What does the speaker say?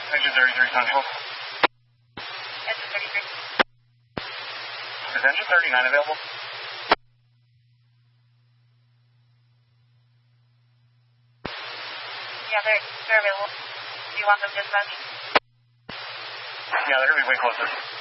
Engine 33 Central. Engine 33. Is engine 39 available? Yeah, they're available. Do you want them dispatched? Yeah, they're going to be way closer.